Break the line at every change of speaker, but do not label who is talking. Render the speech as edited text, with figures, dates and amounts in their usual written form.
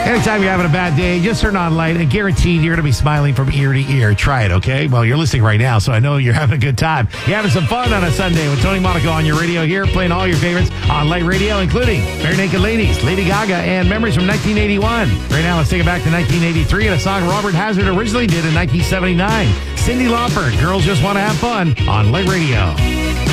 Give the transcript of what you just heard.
Anytime you're having a bad day, just turn on Light and guaranteed you're going to be smiling from ear to ear. Try it, okay? Well, you're listening right now, so I know you're having a good time. You're having some fun on a Sunday with Tony Monaco on your radio here, playing all your favorites on Light Radio, including Bare Naked Ladies, Lady Gaga, and memories from 1981. Right now, let's take it back to 1983 and a song Robert Hazard originally did in 1979. Cyndi Lauper, Girls Just Want to Have Fun on Light Radio.